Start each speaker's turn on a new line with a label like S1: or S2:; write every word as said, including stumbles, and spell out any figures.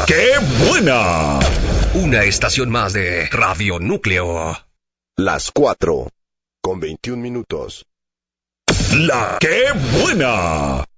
S1: ¡Qué buena!
S2: Una estación más de Radio Núcleo.
S3: Las cuatro, con veintiún minutos.
S1: ¡La qué buena!